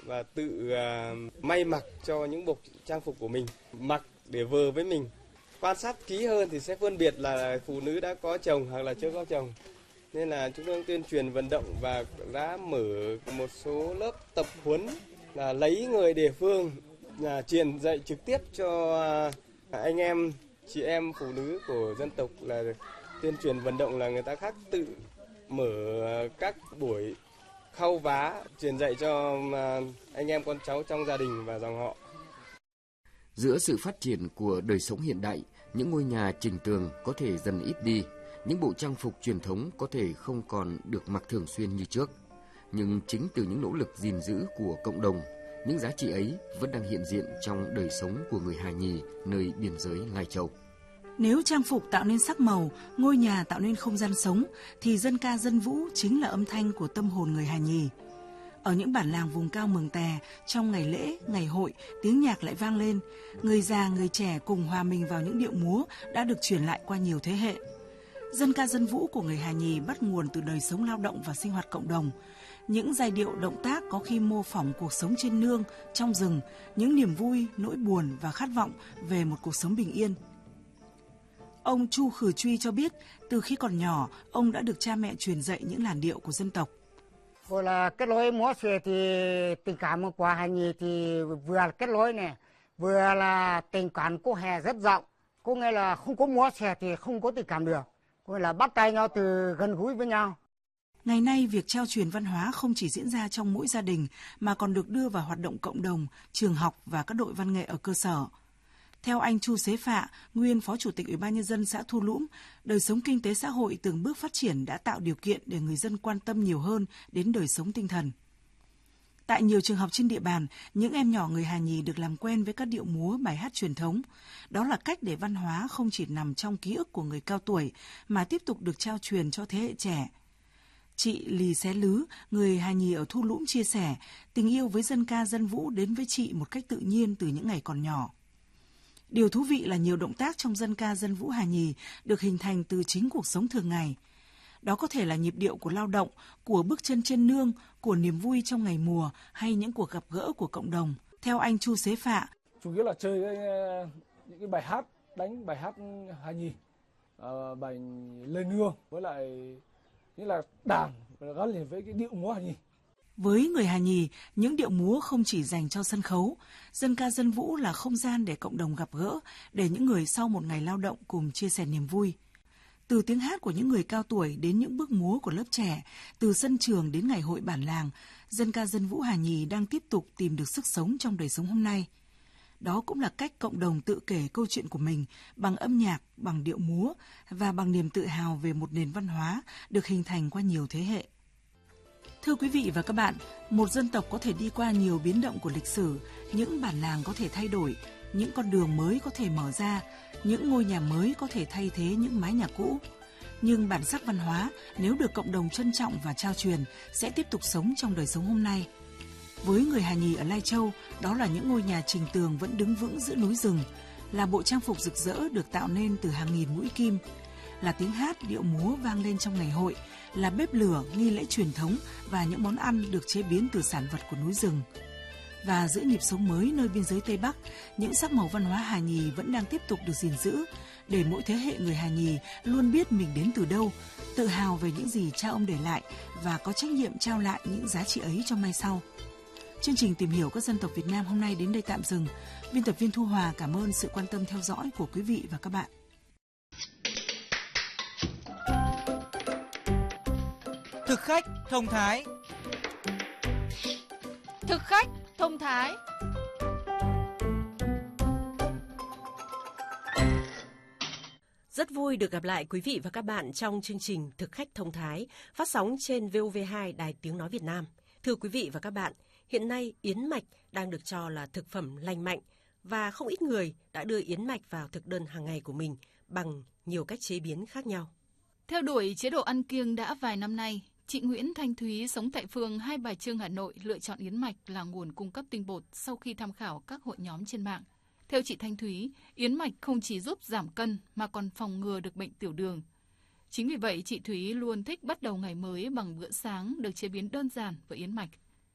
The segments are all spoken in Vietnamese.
và tự may mặc cho những bộ trang phục của mình, mặc để vờ với mình. Quan sát kỹ hơn thì sẽ phân biệt là phụ nữ đã có chồng hoặc là chưa có chồng. Nên là chúng tôi tuyên truyền vận động và đã mở một số lớp tập huấn là lấy người địa phương là truyền dạy trực tiếp cho anh em, chị em phụ nữ của dân tộc, là tuyên truyền vận động là người ta khác tự mở các buổi khâu vá, truyền dạy cho anh em con cháu trong gia đình và dòng họ. Giữa sự phát triển của đời sống hiện đại, những ngôi nhà chỉnh tường có thể dần ít đi, những bộ trang phục truyền thống có thể không còn được mặc thường xuyên như trước. Nhưng chính từ những nỗ lực gìn giữ của cộng đồng, những giá trị ấy vẫn đang hiện diện trong đời sống của người Hà Nhì nơi biên giới Lai Châu. Nếu trang phục tạo nên sắc màu, ngôi nhà tạo nên không gian sống, thì dân ca dân vũ chính là âm thanh của tâm hồn người Hà Nhì. Ở những bản làng vùng cao Mường Tè, trong ngày lễ, ngày hội, tiếng nhạc lại vang lên. Người già, người trẻ cùng hòa mình vào những điệu múa đã được truyền lại qua nhiều thế hệ. Dân ca dân vũ của người Hà Nhì bắt nguồn từ đời sống lao động và sinh hoạt cộng đồng. Những giai điệu động tác có khi mô phỏng cuộc sống trên nương, trong rừng, những niềm vui, nỗi buồn và khát vọng về một cuộc sống bình yên. Ông Chu Khử Truy cho biết, từ khi còn nhỏ, ông đã được cha mẹ truyền dạy những làn điệu của dân tộc. Rồi là kết nối múa xòe thì tình cảm của Hà Nhì thì vừa là kết nối này, vừa là tình cảm cô hè rất rộng. Có nghĩa là không có múa xòe thì không có tình cảm được. Có nghĩa là bắt tay nhau từ gần gũi với nhau. Ngày nay, việc trao truyền văn hóa không chỉ diễn ra trong mỗi gia đình, mà còn được đưa vào hoạt động cộng đồng, trường học và các đội văn nghệ ở cơ sở. Theo anh Chu Xế Phạ, nguyên Phó Chủ tịch Ủy ban Nhân dân xã Thu Lũng, đời sống kinh tế xã hội từng bước phát triển đã tạo điều kiện để người dân quan tâm nhiều hơn đến đời sống tinh thần. Tại nhiều trường học trên địa bàn, những em nhỏ người Hà Nhì được làm quen với các điệu múa, bài hát truyền thống. Đó là cách để văn hóa không chỉ nằm trong ký ức của người cao tuổi, mà tiếp tục được trao truyền cho thế hệ trẻ. Chị Lì Xé Lứ, người Hà Nhì ở Thu Lũng chia sẻ, tình yêu với dân ca dân vũ đến với chị một cách tự nhiên từ những ngày còn nhỏ. Điều thú vị là nhiều động tác trong dân ca dân vũ Hà Nhì được hình thành từ chính cuộc sống thường ngày. Đó có thể là nhịp điệu của lao động, của bước chân trên nương, của niềm vui trong ngày mùa hay những cuộc gặp gỡ của cộng đồng. Theo anh Chu Xế Phạ, chủ yếu là chơi những cái bài hát, đánh bài hát Hà Nhì, bài lên nương với lại như là đàn gắn liền với cái điệu múa Hà Nhì. Với người Hà Nhì, những điệu múa không chỉ dành cho sân khấu, dân ca dân vũ là không gian để cộng đồng gặp gỡ, để những người sau một ngày lao động cùng chia sẻ niềm vui. Từ tiếng hát của những người cao tuổi đến những bước múa của lớp trẻ, từ sân trường đến ngày hội bản làng, dân ca dân vũ Hà Nhì đang tiếp tục tìm được sức sống trong đời sống hôm nay. Đó cũng là cách cộng đồng tự kể câu chuyện của mình bằng âm nhạc, bằng điệu múa và bằng niềm tự hào về một nền văn hóa được hình thành qua nhiều thế hệ. Thưa quý vị và các bạn, một dân tộc có thể đi qua nhiều biến động của lịch sử, những bản làng có thể thay đổi, những con đường mới có thể mở ra, những ngôi nhà mới có thể thay thế những mái nhà cũ. Nhưng bản sắc văn hóa, nếu được cộng đồng trân trọng và trao truyền, sẽ tiếp tục sống trong đời sống hôm nay. Với người Hà Nhì ở Lai Châu, đó là những ngôi nhà trình tường vẫn đứng vững giữa núi rừng, là bộ trang phục rực rỡ được tạo nên từ hàng nghìn mũi kim, là tiếng hát, điệu múa vang lên trong ngày hội, là bếp lửa, nghi lễ truyền thống và những món ăn được chế biến từ sản vật của núi rừng. Và giữa nhịp sống mới nơi biên giới Tây Bắc, những sắc màu văn hóa Hà Nhì vẫn đang tiếp tục được gìn giữ, để mỗi thế hệ người Hà Nhì luôn biết mình đến từ đâu, tự hào về những gì cha ông để lại và có trách nhiệm trao lại những giá trị ấy cho mai sau. Chương trình Tìm hiểu các dân tộc Việt Nam hôm nay đến đây tạm dừng. Biên tập viên Thu Hòa cảm ơn sự quan tâm theo dõi của quý vị và các bạn. Thực khách thông thái. Thực khách thông thái. Rất vui được gặp lại quý vị và các bạn trong chương trình Thực khách thông thái phát sóng trên VOV2 Đài Tiếng Nói Việt Nam. Thưa quý vị và các bạn, hiện nay yến mạch đang được cho là thực phẩm lành mạnh và không ít người đã đưa yến mạch vào thực đơn hàng ngày của mình bằng nhiều cách chế biến khác nhau. Theo đuổi chế độ ăn kiêng đã vài năm nay, chị Nguyễn Thanh Thúy sống tại phường Hai Bà Trưng, Hà Nội lựa chọn yến mạch là nguồn cung cấp tinh bột sau khi tham khảo các hội nhóm trên mạng. Theo chị Thanh Thúy, yến mạch không chỉ giúp giảm cân mà còn phòng ngừa được bệnh tiểu đường. Chính vì vậy, chị Thúy luôn thích bắt đầu ngày mới bằng bữa sáng được chế biến đơn giản với yến mạch.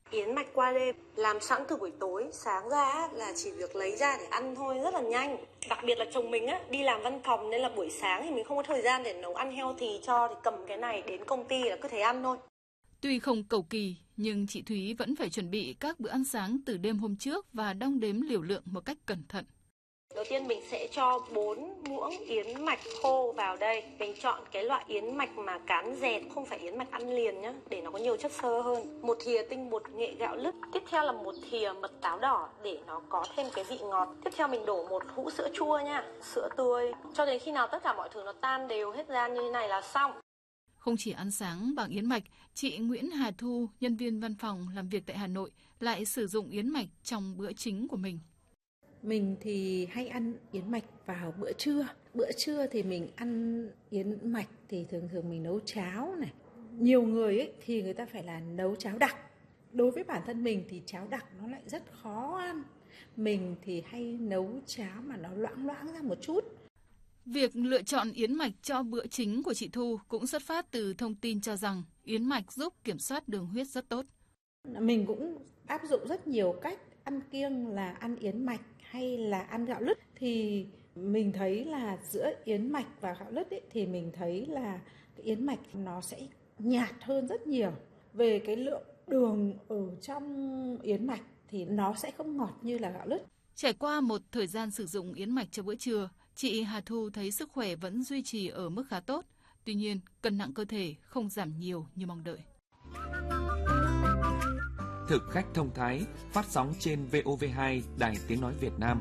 Yến mạch qua đêm làm sẵn từ buổi tối, sáng ra là chỉ việc lấy ra để ăn thôi, rất là nhanh. Đặc biệt là chồng mình đi làm văn phòng nên là buổi sáng thì mình không có thời gian để nấu ăn healthy cho, thì cầm cái này đến công ty là cứ thế ăn thôi. Tuy không cầu kỳ, nhưng chị Thúy vẫn phải chuẩn bị các bữa ăn sáng từ đêm hôm trước và đong đếm liều lượng một cách cẩn thận. Đầu tiên mình sẽ cho 4 muỗng yến mạch khô vào đây. Mình chọn cái loại yến mạch mà cán dẹt, không phải yến mạch ăn liền nhá, để nó có nhiều chất xơ hơn. 1 thìa tinh bột nghệ gạo lứt. Tiếp theo là 1 thìa mật táo đỏ để nó có thêm cái vị ngọt. Tiếp theo mình đổ 1 hũ sữa chua nha, sữa tươi. Cho đến khi nào tất cả mọi thứ nó tan đều hết ra như thế này là xong. Không chỉ ăn sáng bằng yến mạch, chị Nguyễn Hà Thu, nhân viên văn phòng làm việc tại Hà Nội, lại sử dụng yến mạch trong bữa chính của mình. Mình thì hay ăn yến mạch vào bữa trưa. Bữa trưa thì mình ăn yến mạch thì thường mình nấu cháo này. Nhiều người ấy thì người ta phải là nấu cháo đặc. Đối với bản thân mình thì cháo đặc nó lại rất khó ăn. Mình thì hay nấu cháo mà nó loãng ra một chút. Việc lựa chọn yến mạch cho bữa chính của chị Thu cũng xuất phát từ thông tin cho rằng yến mạch giúp kiểm soát đường huyết rất tốt. Mình cũng áp dụng rất nhiều cách ăn kiêng là ăn yến mạch hay là ăn gạo lứt. Thì mình thấy là giữa yến mạch và gạo lứt ấy, thì mình thấy là cái yến mạch nó sẽ nhạt hơn rất nhiều. Về cái lượng đường ở trong yến mạch thì nó sẽ không ngọt như là gạo lứt. Trải qua một thời gian sử dụng yến mạch cho bữa trưa, chị Hà Thu thấy sức khỏe vẫn duy trì ở mức khá tốt. Tuy nhiên, cân nặng cơ thể không giảm nhiều như mong đợi. Thực khách thông thái phát sóng trên VOV2 Đài Tiếng Nói Việt Nam.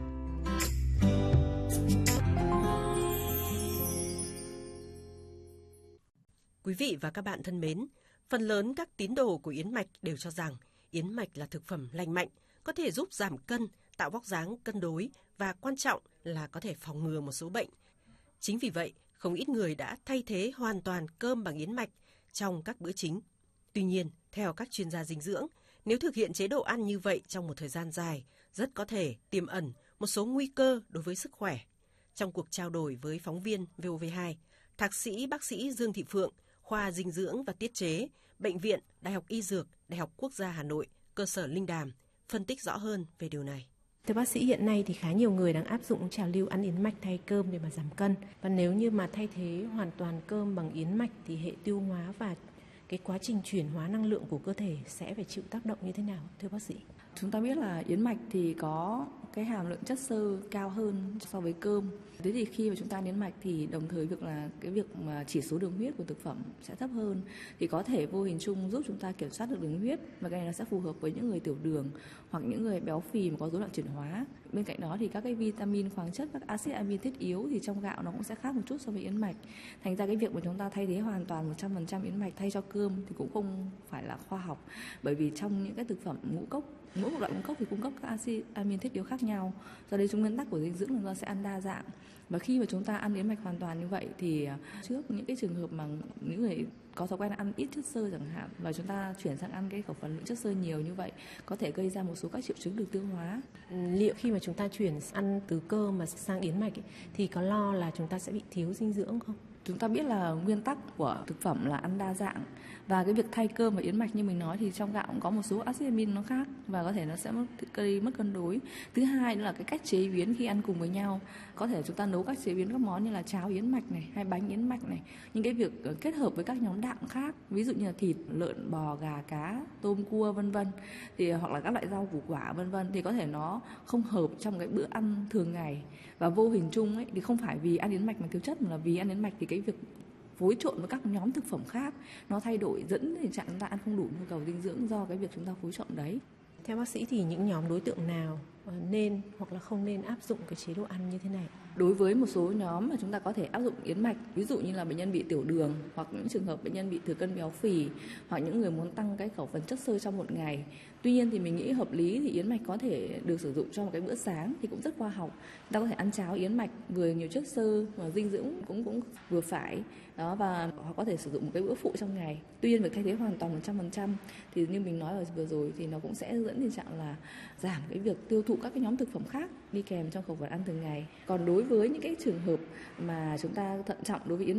Quý vị và các bạn thân mến, phần lớn các tín đồ của yến mạch đều cho rằng yến mạch là thực phẩm lành mạnh, có thể giúp giảm cân, tạo vóc dáng cân đối và quan trọng là có thể phòng ngừa một số bệnh. Chính vì vậy, không ít người đã thay thế hoàn toàn cơm bằng yến mạch trong các bữa chính. Tuy nhiên, theo các chuyên gia dinh dưỡng, nếu thực hiện chế độ ăn như vậy trong một thời gian dài, rất có thể tiềm ẩn một số nguy cơ đối với sức khỏe. Trong cuộc trao đổi với phóng viên VOV2, Thạc sĩ bác sĩ Dương Thị Phượng, khoa dinh dưỡng và tiết chế, Bệnh viện Đại học Y Dược, Đại học Quốc gia Hà Nội, cơ sở Linh Đàm, phân tích rõ hơn về điều này. Thưa bác sĩ, hiện nay thì khá nhiều người đang áp dụng trào lưu ăn yến mạch thay cơm để mà giảm cân. Và nếu như mà thay thế hoàn toàn cơm bằng yến mạch thì hệ tiêu hóa và cái quá trình chuyển hóa năng lượng của cơ thể sẽ phải chịu tác động như thế nào, thưa bác sĩ? Chúng ta biết là yến mạch thì có cái hàm lượng chất xơ cao hơn so với cơm. Thế thì khi mà chúng ta ăn yến mạch thì đồng thời việc mà chỉ số đường huyết của thực phẩm sẽ thấp hơn, thì có thể vô hình chung giúp chúng ta kiểm soát được đường huyết, và cái này nó sẽ phù hợp với những người tiểu đường hoặc những người béo phì mà có rối loạn chuyển hóa. Bên cạnh đó thì các cái vitamin, khoáng chất, các axit amin thiết yếu thì trong gạo nó cũng sẽ khác một chút so với yến mạch. Thành ra cái việc mà chúng ta thay thế hoàn toàn 100% yến mạch thay cho cơm thì cũng không phải là khoa học, bởi vì trong những cái thực phẩm ngũ cốc, mỗi một loại ngũ cốc thì cung cấp các axit amin thiết yếu khác nhau. Do đây, trong nguyên tắc của dinh dưỡng là chúng ta sẽ ăn đa dạng. Và khi mà chúng ta ăn yến mạch hoàn toàn như vậy thì trước những cái trường hợp mà những người có thói quen ăn ít chất xơ chẳng hạn, và chúng ta chuyển sang ăn cái khẩu phần lượng chất xơ nhiều như vậy, có thể gây ra một số các triệu chứng đường tiêu hóa. Liệu khi mà chúng ta chuyển ăn từ cơm mà sang yến mạch thì có lo là chúng ta sẽ bị thiếu dinh dưỡng không? Chúng ta biết là nguyên tắc của thực phẩm là ăn đa dạng, và cái việc thay cơm và yến mạch như mình nói thì trong gạo cũng có một số axit amin nó khác và có thể nó sẽ mất cân đối. Thứ hai nữa là cái cách chế biến khi ăn cùng với nhau. Có thể chúng ta nấu các chế biến các món như là cháo yến mạch này hay bánh yến mạch này, những cái việc kết hợp với các nhóm đạm khác, ví dụ như là thịt, lợn, bò, gà, cá, tôm, cua vân vân, thì hoặc là các loại rau củ quả vân vân, thì có thể nó không hợp trong cái bữa ăn thường ngày. Và vô hình chung ấy thì không phải vì ăn yến mạch mà thiếu chất, mà là vì ăn yến mạch thì cái việc phối trộn với các nhóm thực phẩm khác nó thay đổi, dẫn đến tình trạng chúng ta ăn không đủ nhu cầu dinh dưỡng do cái việc chúng ta phối trộn đấy. Theo bác sĩ thì những nhóm đối tượng nào nên hoặc là không nên áp dụng cái chế độ ăn như thế này? Đối với một số nhóm mà chúng ta có thể áp dụng yến mạch, ví dụ như là bệnh nhân bị tiểu đường, hoặc những trường hợp bệnh nhân bị thừa cân béo phì, hoặc những người muốn tăng cái khẩu phần chất xơ trong một ngày. Tuy nhiên thì mình nghĩ hợp lý thì yến mạch có thể được sử dụng cho một cái bữa sáng thì cũng rất khoa học. Ta có thể ăn cháo yến mạch vừa nhiều chất xơ và dinh dưỡng cũng vừa phải đó, và họ có thể sử dụng một cái bữa phụ trong ngày. Tuy nhiên việc thay thế hoàn toàn 100% thì như mình nói ở vừa rồi thì nó cũng sẽ dẫn tình trạng là giảm cái việc tiêu thụ các cái nhóm thực phẩm khác đi kèm trong khẩu phần ăn thường ngày. Còn đối với những cái trường hợp mà chúng ta thận trọng đối với yến mạch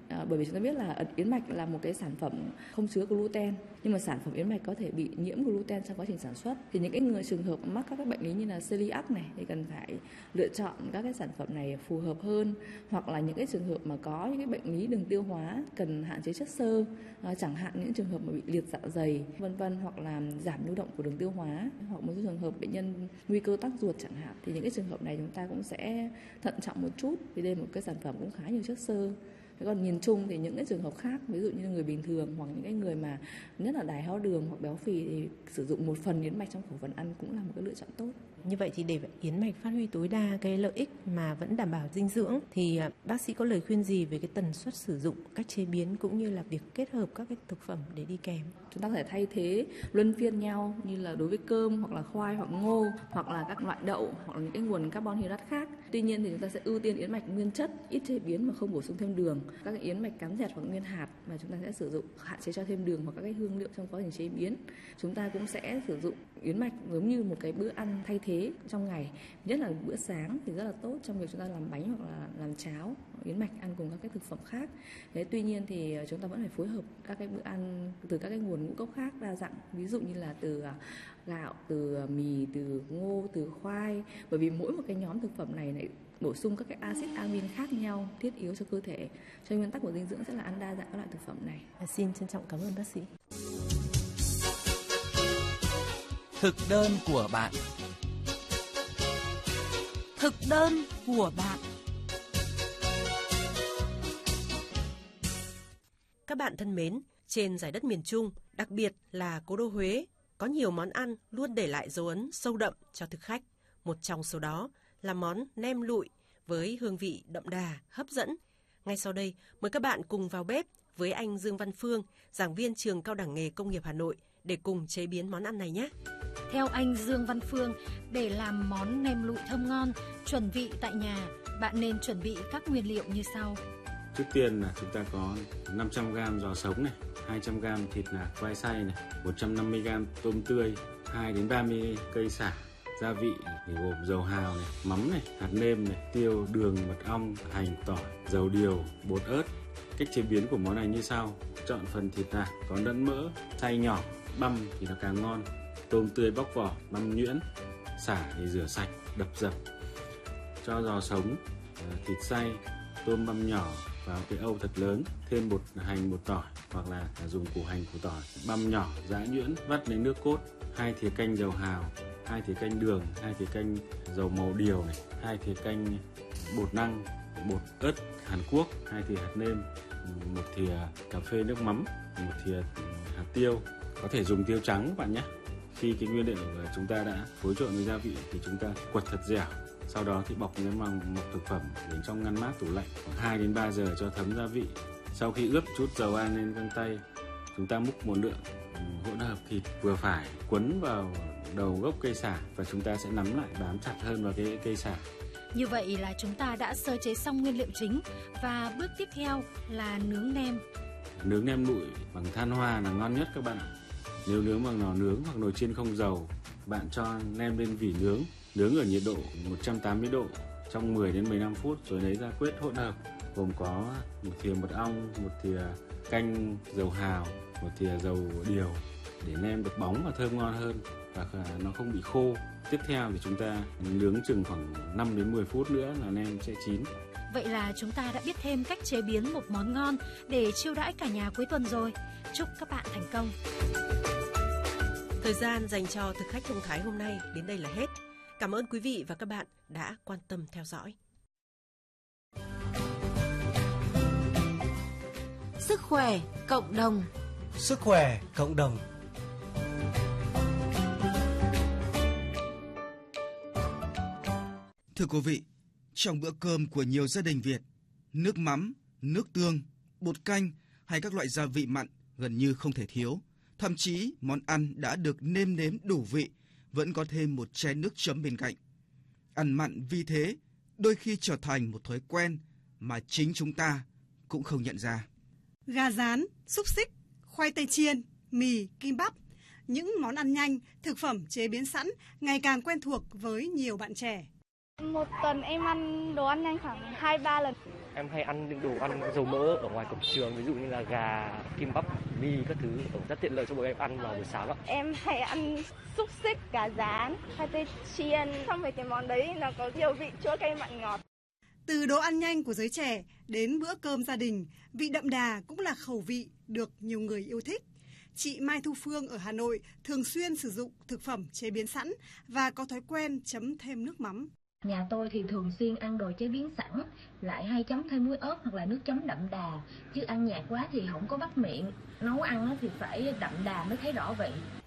bởi vì chúng ta biết là yến mạch là một cái sản phẩm không chứa gluten, nhưng mà sản phẩm yến mạch có thể bị nhiễm gluten trong quá trình sản xuất. Thì những cái người trường hợp mắc các bệnh lý như là celiac này thì cần phải lựa chọn các cái sản phẩm này phù hợp hơn, hoặc là những cái trường hợp mà có những cái bệnh lý đường tiêu hóa cần hạn chế chất xơ, chẳng hạn những trường hợp mà bị liệt dạ dày vân vân, hoặc là giảm nhu động của đường tiêu hóa, hoặc một số trường hợp bệnh nhân nguy cơ tắc ruột chẳng hạn, thì những cái trường hợp này chúng ta cũng sẽ thận trọng một chút, vì đây là một cái sản phẩm cũng khá nhiều chất xơ. Còn nhìn chung thì những cái trường hợp khác, ví dụ như người bình thường hoặc những cái người mà nhất là đái tháo đường hoặc béo phì thì sử dụng một phần yến mạch trong khẩu phần ăn cũng là một cái lựa chọn tốt. Như vậy thì để yến mạch phát huy tối đa cái lợi ích mà vẫn đảm bảo dinh dưỡng thì bác sĩ có lời khuyên gì về cái tần suất sử dụng, cách chế biến cũng như là việc kết hợp các cái thực phẩm để đi kèm? Chúng ta có thể thay thế luân phiên nhau như là đối với cơm hoặc là khoai hoặc ngô hoặc là các loại đậu hoặc là những cái nguồn carbon hydrate khác. Tuy nhiên thì chúng ta sẽ ưu tiên yến mạch nguyên chất, ít chế biến mà không bổ sung thêm đường. Các cái yến mạch cám dẹt hoặc nguyên hạt mà chúng ta sẽ sử dụng hạn chế cho thêm đường hoặc các cái hương liệu trong quá trình chế biến. Chúng ta cũng sẽ sử dụng yến mạch giống như một cái bữa ăn thay thế trong ngày, nhất là bữa sáng thì rất là tốt trong việc chúng ta làm bánh hoặc là làm cháo. Yến mạch ăn cùng các cái thực phẩm khác. Tuy nhiên thì chúng ta vẫn phải phối hợp các cái bữa ăn từ các cái nguồn ngũ cốc khác đa dạng, ví dụ như là từ gạo, từ mì, từ ngô, từ khoai, bởi vì mỗi một cái nhóm thực phẩm này bổ sung các cái axit amin khác nhau thiết yếu cho cơ thể. Cho nên nguyên tắc của dinh dưỡng sẽ là ăn đa dạng các loại thực phẩm này. Xin trân trọng cảm ơn bác sĩ. Thực đơn của bạn. Thực đơn của bạn. Các bạn thân mến, trên giải đất miền Trung, đặc biệt là cố đô Huế, có nhiều món ăn luôn để lại dấu ấn sâu đậm cho thực khách. Một trong số đó là món nem lụi với hương vị đậm đà, hấp dẫn. Ngay sau đây, mời các bạn cùng vào bếp với anh Dương Văn Phương, giảng viên trường Cao đẳng nghề Công nghiệp Hà Nội để cùng chế biến món ăn này nhé. Theo anh Dương Văn Phương, để làm món nem lụi thơm ngon, chuẩn vị tại nhà, bạn nên chuẩn bị các nguyên liệu như sau. Trước tiên là chúng ta có 500g giò sống này, 200g thịt nạc vai xay này, 150g tôm tươi, 2 đến 30 cây sả. Gia vị thì gồm dầu hào này, mắm này, hạt nêm này, tiêu, đường, mật ong, hành, tỏi, dầu điều, bột ớt. Cách chế biến của món này như sau: chọn phần thịt nạc có lẫn mỡ, xay nhỏ, băm thì nó càng ngon. Tôm tươi bóc vỏ, băm nhuyễn, sả thì rửa sạch, đập dập. Cho giò sống, thịt xay, tôm băm nhỏ vào cái âu thật lớn, thêm bột hành, bột tỏi hoặc là dùng củ hành, củ tỏi, băm nhỏ, giã nhuyễn, vắt lấy nước cốt, 2 thìa canh dầu hào, 2 thìa canh đường, 2 thìa canh dầu màu điều này, 2 thìa canh bột năng, bột ớt Hàn Quốc, 2 thìa hạt nêm, 1 thìa cà phê nước mắm, 1 thìa hạt tiêu. Có thể dùng tiêu trắng các bạn nhé. Khi cái nguyên liệu của chúng ta đã phối trộn với gia vị thì chúng ta quật thật dẻo. Sau đó thì bọc cái màng bọc thực phẩm để trong ngăn mát tủ lạnh khoảng 2 đến 3 giờ cho thấm gia vị. Sau khi ướp chút dầu ăn lên găng tay, chúng ta múc một lượng hỗn hợp thịt vừa phải, quấn vào đầu gốc cây sả và chúng ta sẽ nắm lại bám chặt hơn vào cái cây sả. Như vậy là chúng ta đã sơ chế xong nguyên liệu chính và bước tiếp theo là nướng nem. Nướng nem lụi bằng than hoa là ngon nhất các bạn ạ. Nếu nướng bằng lò nướng hoặc nồi chiên không dầu, bạn cho nem lên vỉ nướng ở nhiệt độ 180 độ trong 10 đến 15 phút rồi lấy ra quết hỗn hợp, gồm có 1 thìa mật ong, 1 thìa canh dầu hào, 1 thìa dầu điều để nem được bóng và thơm ngon hơn và nó không bị khô. Tiếp theo thì chúng ta nướng chừng khoảng 5 đến 10 phút nữa là nem sẽ chín. Vậy là chúng ta đã biết thêm cách chế biến một món ngon để chiêu đãi cả nhà cuối tuần rồi. Chúc các bạn thành công. Thời gian dành cho thực khách thông thái hôm nay đến đây là hết. Cảm ơn quý vị và các bạn đã quan tâm theo dõi. Sức khỏe cộng đồng. Sức khỏe cộng đồng. Thưa quý vị, trong bữa cơm của nhiều gia đình Việt, nước mắm, nước tương, bột canh hay các loại gia vị mặn gần như không thể thiếu. Thậm chí món ăn đã được nêm nếm đủ vị, vẫn có thêm một chén nước chấm bên cạnh. Ăn mặn vì thế đôi khi trở thành một thói quen mà chính chúng ta cũng không nhận ra. Gà rán, xúc xích, khoai tây chiên, mì, kim bắp, những món ăn nhanh, thực phẩm chế biến sẵn ngày càng quen thuộc với nhiều bạn trẻ. Một tuần em ăn đồ ăn nhanh khoảng 2-3 lần. Em hay ăn những đồ ăn dầu mỡ ở ngoài cổng trường, ví dụ như là gà, kim bắp, mì các thứ, rất tiện lợi cho bọn em ăn vào buổi sáng ạ. Em hay ăn xúc xích, gà rán, khoai tây chiên, xong rồi cái món đấy nó có nhiều vị chua cay mặn ngọt. Từ đồ ăn nhanh của giới trẻ đến bữa cơm gia đình, vị đậm đà cũng là khẩu vị được nhiều người yêu thích. Chị Mai Thu Phương ở Hà Nội thường xuyên sử dụng thực phẩm chế biến sẵn và có thói quen chấm thêm nước mắm. Nhà tôi thì thường xuyên ăn đồ chế biến sẵn, lại hay chấm thêm muối ớt hoặc là nước chấm đậm đà, chứ ăn nhạt quá thì không có bắt miệng. Nấu ăn thì phải đậm đà mới thấy rõ vị.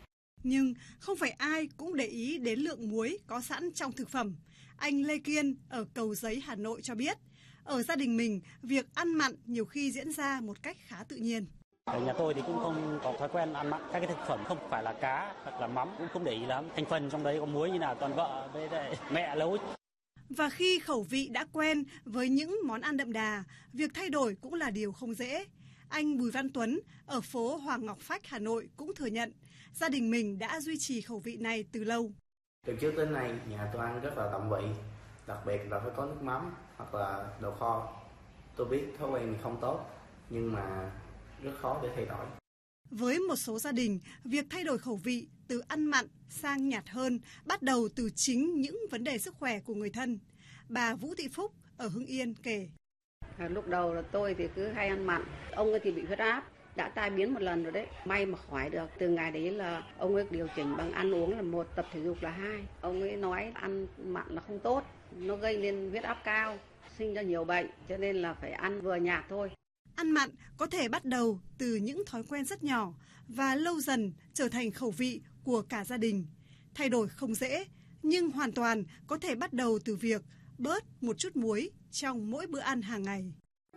Nhưng không phải ai cũng để ý đến lượng muối có sẵn trong thực phẩm. Anh Lê Kiên ở Cầu Giấy, Hà Nội cho biết, ở gia đình mình, việc ăn mặn nhiều khi diễn ra một cách khá tự nhiên. Ở nhà tôi thì cũng không có thói quen ăn mặn, các cái thực phẩm không phải là cá hoặc là mắm cũng không để ý lắm. Thành phần trong đấy có muối như nào toàn vợ với mẹ nấu. Và khi khẩu vị đã quen với những món ăn đậm đà, việc thay đổi cũng là điều không dễ. Anh Bùi Văn Tuấn ở phố Hoàng Ngọc Phách, Hà Nội cũng thừa nhận gia đình mình đã duy trì khẩu vị này từ lâu. Từ trước đến nay, nhà tôi ăn rất là đậm vị, đặc biệt là phải có nước mắm hoặc là đồ kho. Tôi biết thói quen này không tốt, nhưng mà rất khó để thay đổi. Với một số gia đình, việc thay đổi khẩu vị từ ăn mặn sang nhạt hơn bắt đầu từ chính những vấn đề sức khỏe của người thân. Bà Vũ Thị Phúc ở Hưng Yên kể. Lúc đầu là tôi thì cứ hay ăn mặn, ông ấy thì bị huyết áp, đã tai biến một lần rồi đấy, may mà khỏi được. Từ ngày đấy là ông ấy điều chỉnh bằng ăn uống là 1, tập thể dục là 2. Ông ấy nói ăn mặn là không tốt, nó gây nên huyết áp cao, sinh ra nhiều bệnh, cho nên là phải ăn vừa nhạt thôi. Ăn mặn có thể bắt đầu từ những thói quen rất nhỏ và lâu dần trở thành khẩu vị của cả gia đình. Thay đổi không dễ, nhưng hoàn toàn có thể bắt đầu từ việc bớt một chút muối trong mỗi bữa ăn hàng ngày.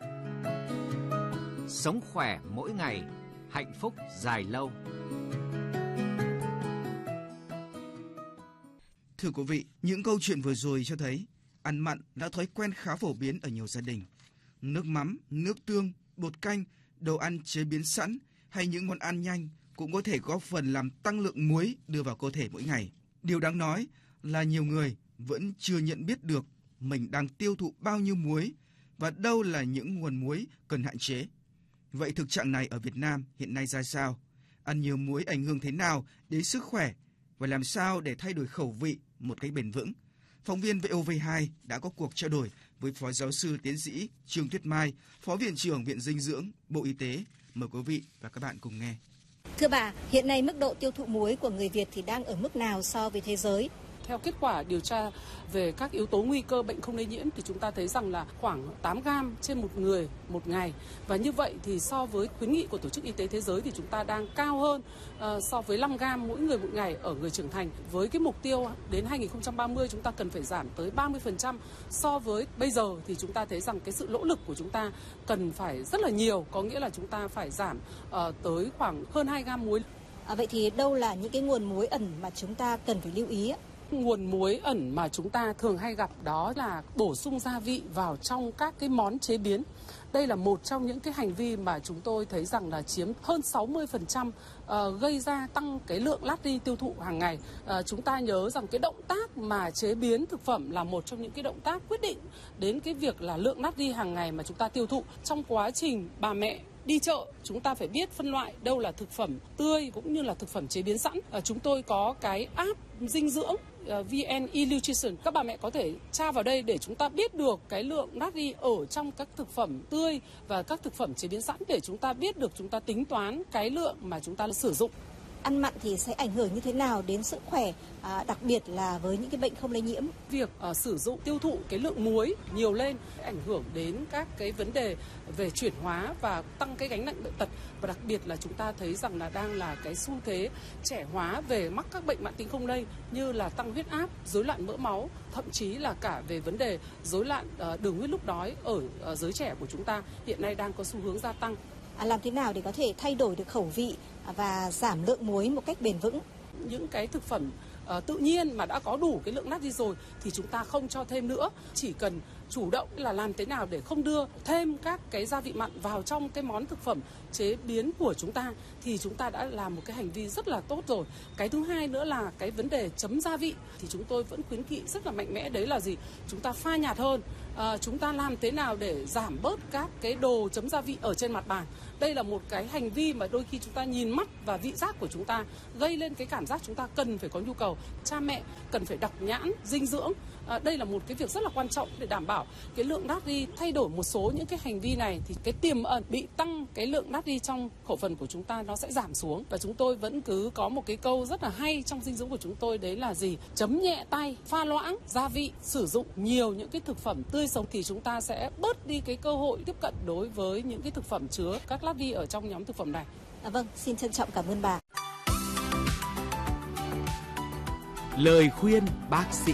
Sống khỏe mỗi ngày, hạnh phúc dài lâu. Thưa quý vị, những câu chuyện vừa rồi cho thấy ăn mặn đã thói quen khá phổ biến ở nhiều gia đình. Nước mắm, nước tương, bột canh, đồ ăn chế biến sẵn hay những món ăn nhanh cũng có thể góp phần làm tăng lượng muối đưa vào cơ thể mỗi ngày. Điều đáng nói là nhiều người vẫn chưa nhận biết được mình đang tiêu thụ bao nhiêu muối và đâu là những nguồn muối cần hạn chế. Vậy thực trạng này ở Việt Nam hiện nay ra sao? Ăn nhiều muối ảnh hưởng thế nào đến sức khỏe và làm sao để thay đổi khẩu vị một cách bền vững? Phóng viên VOV2 đã có cuộc trao đổi với Phó Giáo sư Tiến sĩ Trương Tuyết Mai, Phó Viện trưởng Viện Dinh dưỡng, Bộ Y tế. Mời quý vị và các bạn cùng nghe. Thưa bà, hiện nay mức độ tiêu thụ muối của người Việt thì đang ở mức nào so với thế giới? Theo kết quả điều tra về các yếu tố nguy cơ bệnh không lây nhiễm thì chúng ta thấy rằng là khoảng 8 gram trên một người một ngày. Và như vậy thì so với khuyến nghị của Tổ chức Y tế Thế giới thì chúng ta đang cao hơn so với 5 gram mỗi người một ngày ở người trưởng thành. Với cái mục tiêu đến 2030 chúng ta cần phải giảm tới 30% so với bây giờ thì chúng ta thấy rằng cái sự nỗ lực của chúng ta cần phải rất là nhiều. Có nghĩa là chúng ta phải giảm tới khoảng hơn 2 gram muối. Vậy thì đâu là những cái nguồn muối ẩn mà chúng ta cần phải lưu ý? Nguồn muối ẩn mà chúng ta thường hay gặp đó là bổ sung gia vị vào trong các cái món chế biến. Đây là một trong những cái hành vi mà chúng tôi thấy rằng là chiếm hơn 60% gây ra tăng cái lượng natri tiêu thụ hàng ngày. Chúng ta nhớ rằng cái động tác mà chế biến thực phẩm là một trong những cái động tác quyết định đến cái việc là lượng natri hàng ngày mà chúng ta tiêu thụ. Trong quá trình bà mẹ đi chợ, chúng ta phải biết phân loại đâu là thực phẩm tươi cũng như là thực phẩm chế biến sẵn. Chúng tôi có cái app dinh dưỡng VN eNutrition. Các bà mẹ có thể tra vào đây để chúng ta biết được cái lượng natri ở trong các thực phẩm tươi và các thực phẩm chế biến sẵn để chúng ta biết được, chúng ta tính toán cái lượng mà chúng ta sử dụng. Ăn mặn thì sẽ ảnh hưởng như thế nào đến sức khỏe, đặc biệt là với những cái bệnh không lây nhiễm? Việc sử dụng tiêu thụ cái lượng muối nhiều lên ảnh hưởng đến các cái vấn đề về chuyển hóa và tăng cái gánh nặng bệnh tật, và đặc biệt là chúng ta thấy rằng là đang là cái xu thế trẻ hóa về mắc các bệnh mãn tính không lây như là tăng huyết áp, rối loạn mỡ máu, thậm chí là cả về vấn đề rối loạn đường huyết lúc đói ở giới trẻ của chúng ta hiện nay đang có xu hướng gia tăng. Làm thế nào để có thể thay đổi được khẩu vị và giảm lượng muối một cách bền vững? Những cái thực phẩm tự nhiên mà đã có đủ cái lượng natri rồi thì chúng ta không cho thêm nữa, chỉ cần chủ động là làm thế nào để không đưa thêm các cái gia vị mặn vào trong cái món thực phẩm chế biến của chúng ta, thì chúng ta đã làm một cái hành vi rất là tốt rồi. Cái thứ hai nữa là cái vấn đề chấm gia vị thì chúng tôi vẫn khuyến nghị rất là mạnh mẽ, đấy là gì? Chúng ta pha nhạt hơn, chúng ta làm thế nào để giảm bớt các cái đồ chấm gia vị ở trên mặt bàn. Đây là một cái hành vi mà đôi khi chúng ta nhìn mắt và vị giác của chúng ta gây lên cái cảm giác chúng ta cần phải có nhu cầu. Cha mẹ cần phải đọc nhãn dinh dưỡng. Đây là một cái việc rất là quan trọng để đảm bảo cái lượng natri. Thay đổi một số những cái hành vi này thì cái tiềm ẩn bị tăng cái lượng natri trong khẩu phần của chúng ta nó sẽ giảm xuống. Và chúng tôi vẫn cứ có một cái câu rất là hay trong dinh dưỡng của chúng tôi, đấy là gì? Chấm nhẹ tay, pha loãng gia vị, sử dụng nhiều những cái thực phẩm tươi sống thì chúng ta sẽ bớt đi cái cơ hội tiếp cận đối với những cái thực phẩm chứa các natri ở trong nhóm thực phẩm này. Vâng, xin trân trọng cảm ơn bà. Lời khuyên bác sĩ.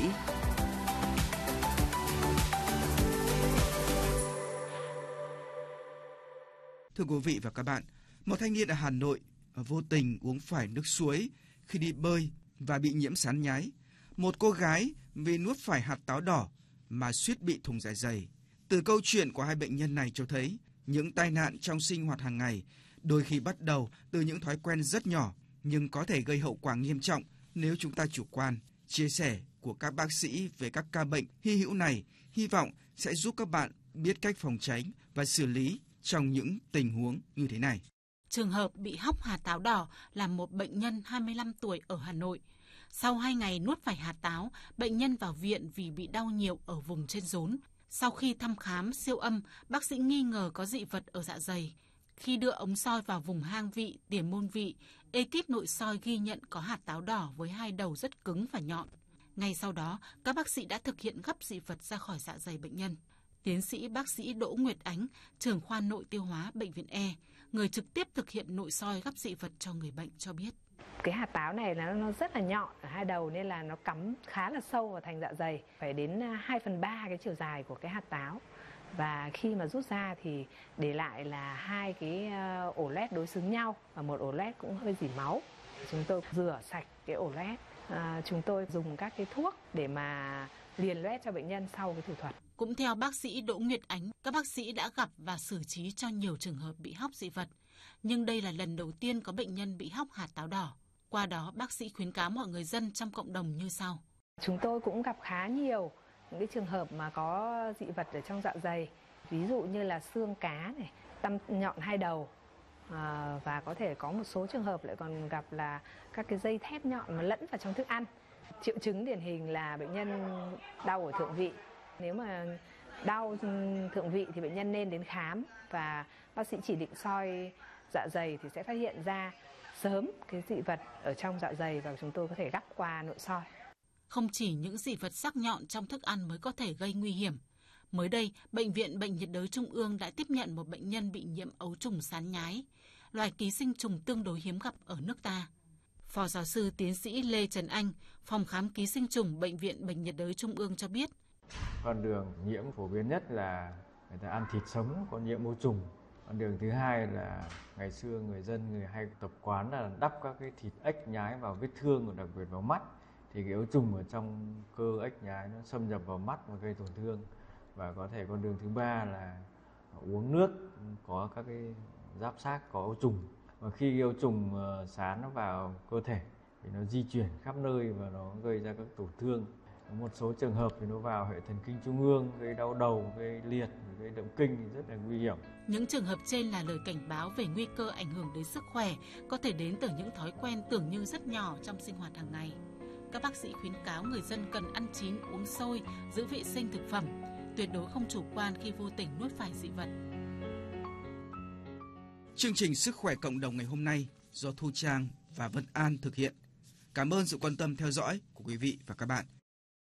Thưa quý vị và các bạn, một thanh niên ở Hà Nội vô tình uống phải nước suối khi đi bơi và bị nhiễm sán nhái. Một cô gái vì nuốt phải hạt táo đỏ mà suýt bị thủng dạ dày. Từ câu chuyện của hai bệnh nhân này cho thấy những tai nạn trong sinh hoạt hàng ngày đôi khi bắt đầu từ những thói quen rất nhỏ nhưng có thể gây hậu quả nghiêm trọng nếu chúng ta chủ quan. Chia sẻ của các bác sĩ về các ca bệnh hy hữu này hy vọng sẽ giúp các bạn biết cách phòng tránh và xử lý trong những tình huống như thế này. Trường hợp bị hóc hạt táo đỏ là một bệnh nhân 25 tuổi ở Hà Nội. Sau 2 ngày nuốt phải hạt táo, bệnh nhân vào viện vì bị đau nhiều ở vùng trên rốn. Sau khi thăm khám siêu âm, bác sĩ nghi ngờ có dị vật ở dạ dày. Khi đưa ống soi vào vùng hang vị, tiền môn vị, ekip nội soi ghi nhận có hạt táo đỏ với 2 đầu rất cứng và nhọn. Ngay sau đó, các bác sĩ đã thực hiện gấp dị vật ra khỏi dạ dày bệnh nhân. Tiến sĩ bác sĩ Đỗ Nguyệt Ánh, trưởng khoa nội tiêu hóa Bệnh viện E, người trực tiếp thực hiện nội soi gấp dị vật cho người bệnh cho biết. Cái hạt táo này nó rất là nhọn ở 2 đầu nên là nó cắm khá là sâu vào thành dạ dày, phải đến 2/3 cái chiều dài của cái hạt táo. Và khi mà rút ra thì để lại là 2 cái ổ lết đối xứng nhau và một ổ lết cũng hơi dỉ máu. Chúng tôi rửa sạch cái ổ lết. Chúng tôi dùng các cái thuốc để mà liền loét cho bệnh nhân sau cái thủ thuật. Cũng theo bác sĩ Đỗ Nguyệt Ánh, các bác sĩ đã gặp và xử trí cho nhiều trường hợp bị hóc dị vật. Nhưng đây là lần đầu tiên có bệnh nhân bị hóc hạt táo đỏ. Qua đó, bác sĩ khuyến cáo mọi người dân trong cộng đồng như sau. Chúng tôi cũng gặp khá nhiều những cái trường hợp mà có dị vật ở trong dạ dày. Ví dụ như là xương cá này, tăm nhọn 2 đầu. Và có thể có một số trường hợp lại còn gặp là các cái dây thép nhọn mà lẫn vào trong thức ăn. Triệu chứng điển hình là bệnh nhân đau ở thượng vị. Nếu mà đau thượng vị thì bệnh nhân nên đến khám và bác sĩ chỉ định soi dạ dày thì sẽ phát hiện ra sớm cái dị vật ở trong dạ dày và chúng tôi có thể gắp qua nội soi. Không chỉ những dị vật sắc nhọn trong thức ăn mới có thể gây nguy hiểm. Mới đây, Bệnh viện Bệnh nhiệt đới Trung ương đã tiếp nhận một bệnh nhân bị nhiễm ấu trùng sán nhái, loài ký sinh trùng tương đối hiếm gặp ở nước ta. Phó giáo sư tiến sĩ Lê Trần Anh, phòng khám ký sinh trùng Bệnh viện Bệnh nhiệt đới Trung ương cho biết. Con đường nhiễm phổ biến nhất là người ta ăn thịt sống có nhiễm ấu trùng. Con đường thứ hai là ngày xưa người hay tập quán là đắp các cái thịt ếch nhái vào vết thương, đặc biệt vào mắt. Thì cái ấu trùng ở trong cơ ếch nhái nó xâm nhập vào mắt và gây tổn thương. Và có thể con đường thứ ba là uống nước có các cái giáp xác có ấu trùng. Và khi ấu trùng sán nó vào cơ thể thì nó di chuyển khắp nơi và nó gây ra các tổn thương. Một số trường hợp thì nó vào hệ thần kinh trung ương, gây đau đầu, gây liệt, gây động kinh thì rất là nguy hiểm. Những trường hợp trên là lời cảnh báo về nguy cơ ảnh hưởng đến sức khỏe có thể đến từ những thói quen tưởng như rất nhỏ trong sinh hoạt hàng ngày. Các bác sĩ khuyến cáo người dân cần ăn chín, uống sôi, giữ vệ sinh thực phẩm, tuyệt đối không chủ quan khi vô tình nuốt phải dị vật. Chương trình Sức khỏe cộng đồng ngày hôm nay do Thu Trang và Vân An thực hiện. Cảm ơn sự quan tâm theo dõi của quý vị và các bạn.